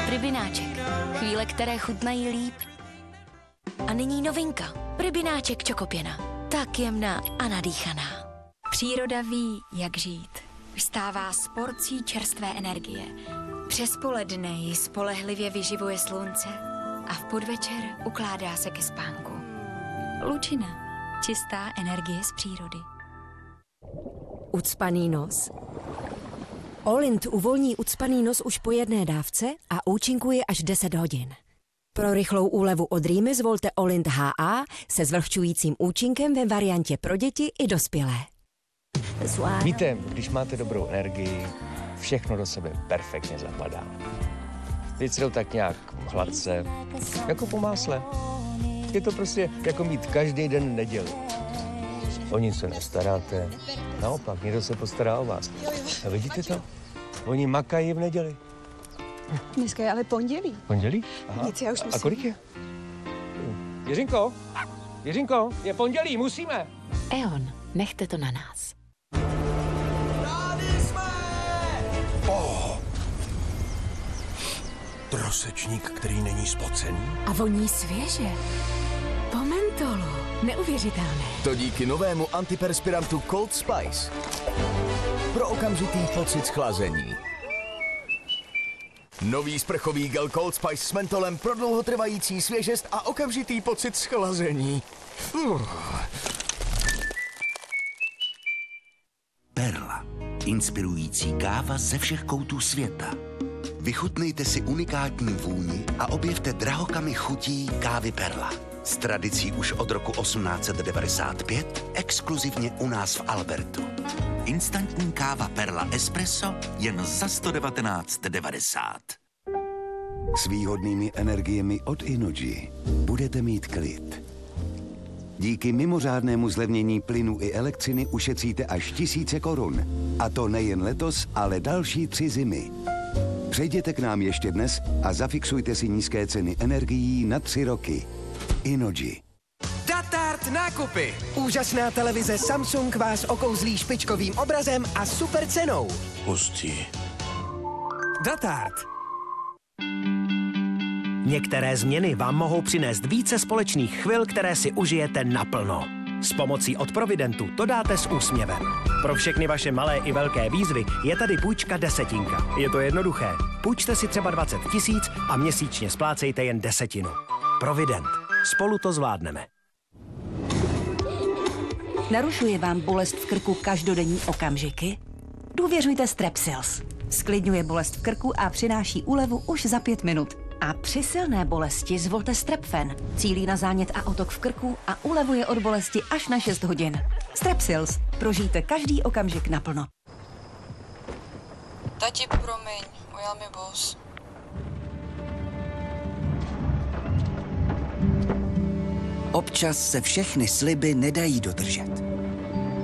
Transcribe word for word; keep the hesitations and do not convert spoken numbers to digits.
Rybináček. Chvíle, které chutnají líp. A nyní novinka. Rybináček čokopěna. Tak jemná a nadýchaná. Příroda ví, jak žít. Vstává s porcí čerstvé energie. Přes poledne ji spolehlivě vyživuje slunce a v podvečer ukládá se ke spánku. Lučina. Čistá energie z přírody. Ucpaný nos? Olint uvolní ucpaný nos už po jedné dávce a účinkuje až deset hodin. Pro rychlou úlevu od rýmy zvolte Olint H A se zvlhčujícím účinkem ve variantě pro děti i dospělé. Víte, když máte dobrou energii, všechno do sebe perfektně zapadá. Věci jdou tak nějak hladce, jako po másle. Je to prostě jako mít každý den neděli. O nic se nestaráte, naopak, někdo se postará o vás. A vidíte to? Oni makají v neděli. Dneska je ale pondělí. Pondělí? Aha. Nic, já už musím. A kolik je? Jiřinko, Jiřinko, je pondělí, musíme. E O N, nechte to na nás. Oh. Trosečník, který není spocený. A voní svěže. Po mentolu. Neuvěřitelné. To díky novému antiperspirantu Cold Spice. Pro okamžitý pocit schlazení. Nový sprchový gel Cold Spice s mentolem pro dlouhotrvající svěžest a okamžitý pocit schlazení. Uh. Perla. Inspirující káva ze všech koutů světa. Vychutnejte si unikátní vůni a objevte drahokamy chutí kávy Perla. S tradicí už od roku osmnáct set devadesát pět, exkluzivně u nás v Albertu. Instantní káva Perla Espresso jen za sto devatenáct devadesát. S výhodnými energiemi od Inoji budete mít klid. Díky mimořádnému zlevnění plynu i elektřiny ušetříte až tisíce korun. A to nejen letos, ale další tři zimy. Přejděte k nám ještě dnes a zafixujte si nízké ceny energií na tři roky. Inoji. Datart nákupy. Úžasná televize Samsung vás okouzlí špičkovým obrazem a super cenou. Hustý. Datart. Některé změny vám mohou přinést více společných chvil, které si užijete naplno. S pomocí od Providentu to dáte s úsměvem. Pro všechny vaše malé i velké výzvy je tady půjčka desetinka. Je to jednoduché. Půjčte si třeba dvacet tisíc a měsíčně splácejte jen desetinu. Provident. Spolu to zvládneme. Narušuje vám bolest v krku každodenní okamžiky? Důvěřujte Strepsils. Sklidňuje bolest v krku a přináší úlevu už za pět minut. A při silné bolesti zvolte Strepfen. Cílí na zánět a otok v krku a ulevuje od bolesti až na šest hodin. Strepsils. Prožijte každý okamžik naplno. Tati, promiň, ujel mi bus. Občas se všechny sliby nedají dodržet.